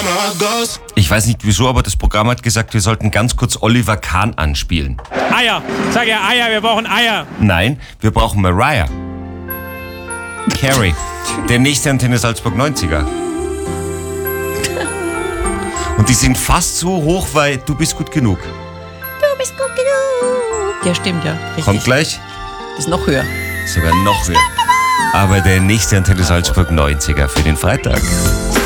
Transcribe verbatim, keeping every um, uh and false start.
Ich weiß nicht wieso, aber das Programm hat gesagt, wir sollten ganz kurz Oliver Kahn anspielen. Eier. Sag ja Eier, wir brauchen Eier. Nein, wir brauchen Mariah Carey. Der nächste Antenne Salzburg neunziger. Und die sind fast so hoch, weil du bist gut genug. Du bist gut genug. Ja, stimmt, ja. Richtig. Kommt gleich. Ist noch höher. Sogar noch höher. Aber der nächste Antenne Salzburg neunziger für den Freitag.